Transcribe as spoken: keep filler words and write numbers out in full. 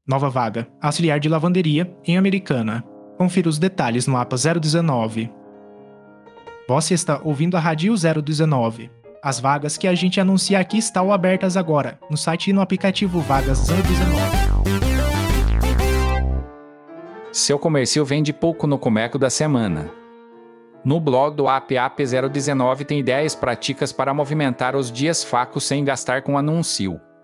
Nova vaga, auxiliar de lavanderia, em Americana. Confira os detalhes no mapa zero dezenove. Você está ouvindo a Rádio zero dezenove. As vagas que a gente anuncia aqui estão abertas agora, no site e no aplicativo Vagas zero dezenove. Seu comércio vende pouco no Comeco da semana. No blog do A P A P zero dezenove tem ideias práticas para movimentar os dias fracos sem gastar com anúncio.